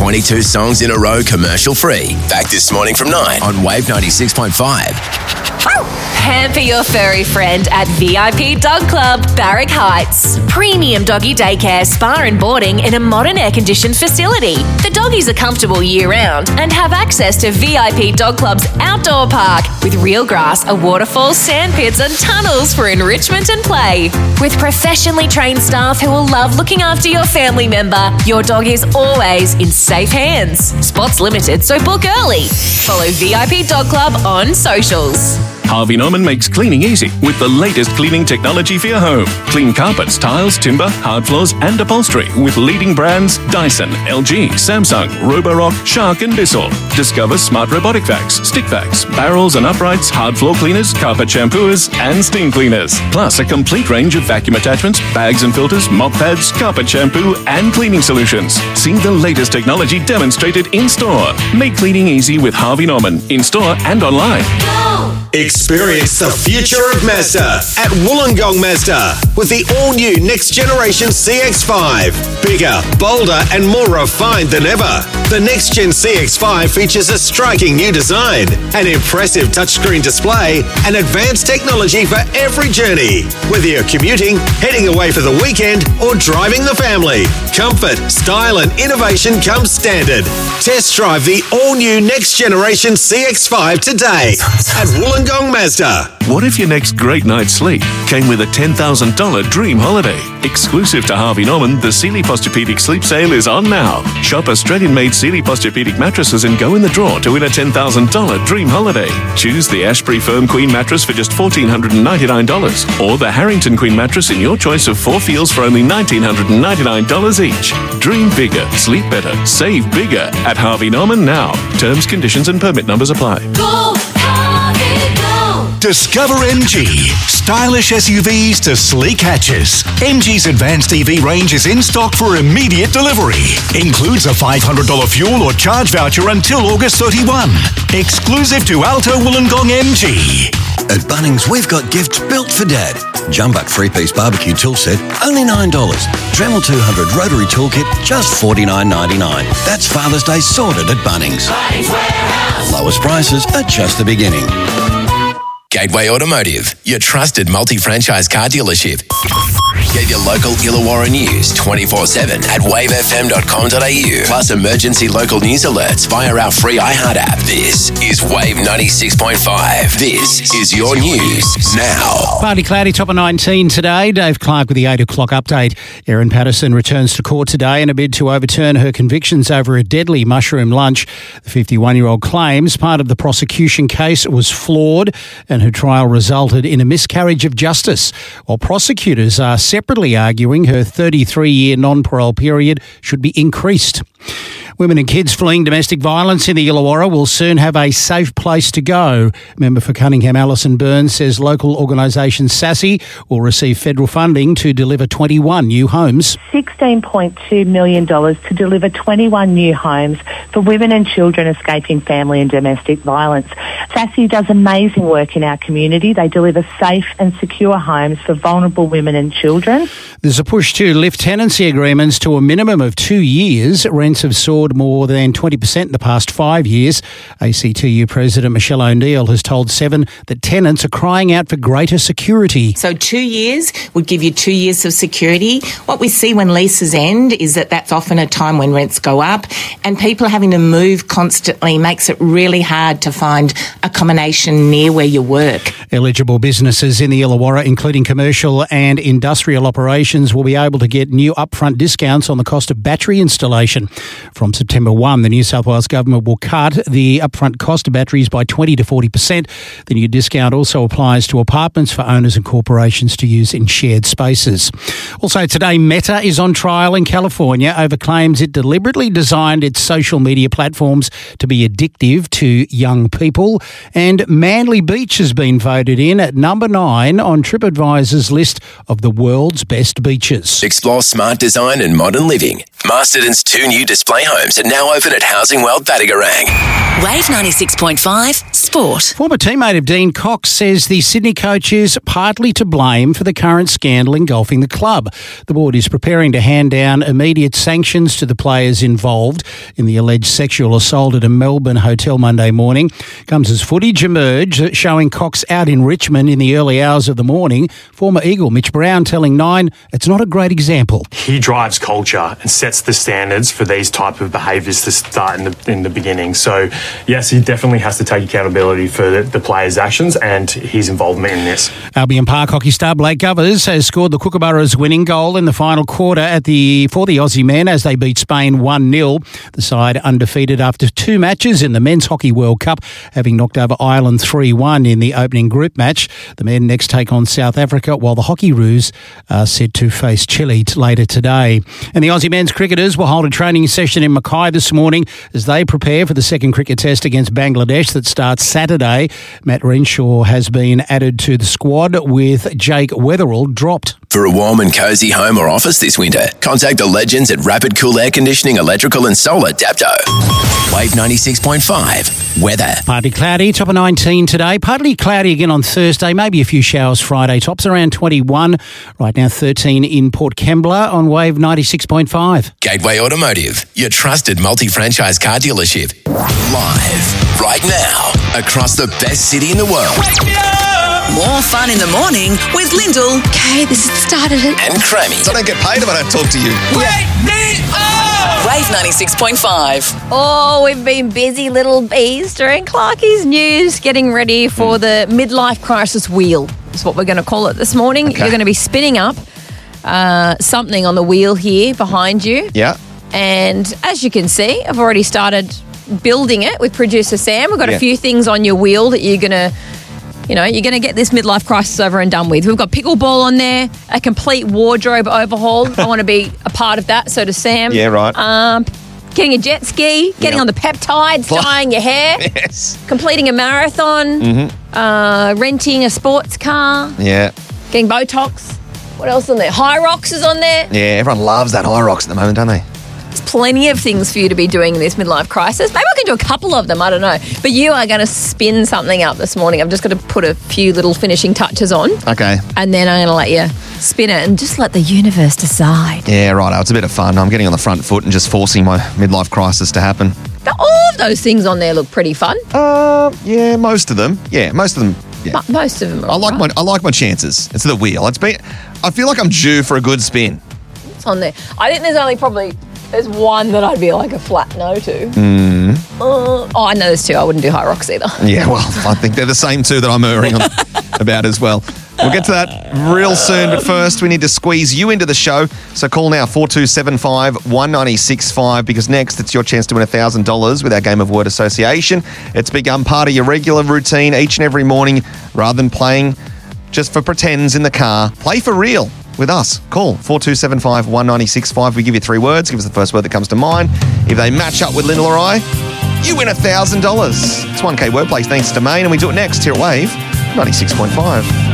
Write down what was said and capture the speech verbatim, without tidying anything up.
twenty-two songs in a row commercial-free. Back this morning from nine on Wave ninety-six point five. Pamper your furry friend at V I P Dog Club, Barrack Heights. Premium doggy daycare, spa and boarding in a modern air-conditioned facility. The doggies are comfortable year-round and have access to V I P Dog Club's outdoor park with real grass, a waterfall, sand pits and tunnels for enrichment and play. With professionally trained staff who will love looking after your family member, your dog is always in safe hands. Spots limited, so book early. Follow V I P Dog Club on socials. Harvey Norman makes cleaning easy with the latest cleaning technology for your home. Clean carpets, tiles, timber, hard floors and upholstery with leading brands Dyson, L G, Samsung, Roborock, Shark and Bissell. Discover smart robotic vacs, stick vacs, barrels and uprights, hard floor cleaners, carpet shampooers and steam cleaners. Plus a complete range of vacuum attachments, bags and filters, mop pads, carpet shampoo and cleaning solutions. See the latest technology demonstrated in store. Make cleaning easy with Harvey Norman in store and online. Go! Experience the future of Mazda at Wollongong Mazda with the all-new next-generation C X five. Bigger, bolder and more refined than ever. The next-gen C X five features a striking new design, an impressive touchscreen display and advanced technology for every journey. Whether you're commuting, heading away for the weekend or driving the family, comfort, style and innovation come standard. Test drive the all-new next-generation C X five today at Wollongong Mazda. What if your next great night's sleep came with a ten thousand dollars dream holiday? Exclusive to Harvey Norman, the Sealy Posturepedic Sleep Sale is on now. Shop Australian-made Sealy Posturepedic mattresses and go in the draw to win a ten thousand dollars dream holiday. Choose the Ashbury Firm Queen mattress for just one thousand four hundred ninety-nine dollars or the Harrington Queen mattress in your choice of four feels for only one thousand nine hundred ninety-nine dollars each. Dream bigger, sleep better, save bigger at Harvey Norman now. Terms, conditions and permit numbers apply. Go, Harvey, go! Discover M G. Stylish S U Vs to sleek hatches. M G's advanced E V range is in stock for immediate delivery. Includes a five hundred dollars fuel or charge voucher until August thirty-first. Exclusive to Alto Wollongong M G. At Bunnings, we've got gifts built for Dad. Jumbuck three-piece barbecue tool set, only nine dollars. Dremel two hundred rotary toolkit, just forty-nine ninety-nine. That's Father's Day sorted at Bunnings. Bunnings Warehouse. Lowest prices are just the beginning. Gateway Automotive, your trusted multi-franchise car dealership. Get your local Illawarra news twenty-four seven at wave f m dot com dot a u. Plus emergency local news alerts via our free iHeart app. This is Wave ninety-six point five. This is your news now. Partly cloudy, top of nineteen today. Dave Clark with the eight o'clock update. Erin Patterson returns to court today in a bid to overturn her convictions over a deadly mushroom lunch. The fifty-one-year-old claims part of the prosecution case was flawed and her trial resulted in a miscarriage of justice, while prosecutors are separately arguing her thirty-three-year non-parole period should be increased. Women and kids fleeing domestic violence in the Illawarra will soon have a safe place to go. Member for Cunningham Alison Burns says local organisation SASSY will receive federal funding to deliver twenty-one new homes. sixteen point two million dollars to deliver twenty-one new homes for women and children escaping family and domestic violence. SASSY does amazing work in our community. They deliver safe and secure homes for vulnerable women and children. There's a push to lift tenancy agreements to a minimum of two years. Rents have soared more than twenty percent in the past five years. A C T U President Michelle O'Neill has told Seven that tenants are crying out for greater security. So two years would give you two years of security. What we see when leases end is that that's often a time when rents go up, and people having to move constantly makes it really hard to find accommodation near where you work. Eligible businesses in the Illawarra, including commercial and industrial operations, will be able to get new upfront discounts on the cost of battery installation. From September first, the New South Wales Government will cut the upfront cost of batteries by twenty to forty percent. The new discount also applies to apartments for owners and corporations to use in shared spaces. Also today, Meta is on trial in California over claims it deliberately designed its social media platforms to be addictive to young people. And Manly Beach has been voted in at number nine on TripAdvisor's list of the world's best beaches. Explore smart design and modern living. Masterton's two new display homes are now open at Housing World Battigarang. Wave ninety-six point five Sport. Former teammate of Dean Cox says the Sydney coach is partly to blame for the current scandal engulfing the club. The board is preparing to hand down immediate sanctions to the players involved in the alleged sexual assault at a Melbourne hotel Monday morning. Comes as footage emerged showing Cox out in Richmond in the early hours of the morning. Former Eagle Mitch Brown telling Nine it's not a great example. He drives culture and sets the standards for these type of behaviours to start in the in the beginning. So, yes, he definitely has to take accountability for the, the players' actions and his involvement in this. Albion Park hockey star Blake Govers has scored the Kookaburras winning goal in the final quarter at the for the Aussie men as they beat Spain one nil. The side undefeated after two matches in the Men's Hockey World Cup, having knocked over Ireland three one in the opening group match. The men next take on South Africa, while the Hockeyroos are set to face Chile later today. And the Aussie men's cricketers will hold a training session in Mackay this morning as they prepare for the second cricket test against Bangladesh that starts Saturday. Matt Renshaw has been added to the squad with Jake Weatherall dropped. For a warm and cosy home or office this winter, contact the legends at Rapid Cool Air Conditioning, Electrical and Solar Dapto. Wave ninety-six point five. Weather. Partly cloudy, top of nineteen today. Partly cloudy again on Thursday, maybe a few showers Friday. Tops around twenty-one. Right now thirteen in Port Kembla on Wave ninety-six point five. Gateway Automotive, your trusted multi-franchise car dealership. Live right now across the best city in the world. More fun in the morning with Lyndall. Okay, this has started it. And Crammy. I don't get paid if I don't talk to you. Wake me up! Wave ninety-six point five. Oh, we've been busy little bees during Clarkie's News, getting ready for the midlife crisis wheel. Is what we're going to call it this morning. Okay. You're going to be spinning up uh, something on the wheel here behind you. Yeah. And as you can see, I've already started building it with producer Sam. We've got Yeah. a few things on your wheel that you're going to... You know, you're going to get this midlife crisis over and done with. We've got pickleball on there, a complete wardrobe overhaul. I want to be a part of that, so does Sam. Yeah, right. Um, getting a jet ski, getting Yep. on the peptides, dyeing your hair, Yes. completing a marathon, Mm-hmm. uh, renting a sports car, Yeah. getting Botox. What else on there? High Rocks is on there. Yeah, everyone loves that High Rocks at the moment, don't they? There's plenty of things for you to be doing in this midlife crisis. Maybe I can do a couple of them, I don't know. But you are going to spin something up this morning. I've just got to put a few little finishing touches on. Okay. And then I'm going to let you spin it and just let the universe decide. Yeah, right. It's a bit of fun. I'm getting on the front foot and just forcing my midlife crisis to happen. But all of those things on there look pretty fun. Uh, yeah, most of them. Yeah, most of them. Yeah. Mo- most of them are I like right. my I like my chances. It's the wheel. It's been. I feel like I'm due for a good spin. It's on there. I think there's only probably... There's one that I'd be like a flat no to. Mm. Uh, oh, I know there's two. I wouldn't do High Rocks either. Yeah, well, I think they're the same two that I'm erring on about as well. We'll get to that real soon, but first we need to squeeze you into the show. So call now four two seven five, one nine six five because next it's your chance to win one thousand dollars with our game of word association. It's become part of your regular routine each and every morning rather than playing just for pretends in the car. Play for real with us. Call four two seven five, one nine six five. We give you three words. Give us the first word that comes to mind. If they match up with Lyndall or I, you win one thousand dollars. It's one K Wordplay thanks to Maine, and we do it next here at Wave ninety-six point five.